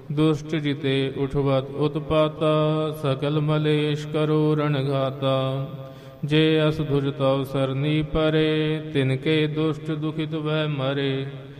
दुष्ट जिते उठवत उत्पाता, सकल मलेश करो रणघाता। जे अस धुज तव सरनी परे, तिनके दुष्ट दुखित वह मरे।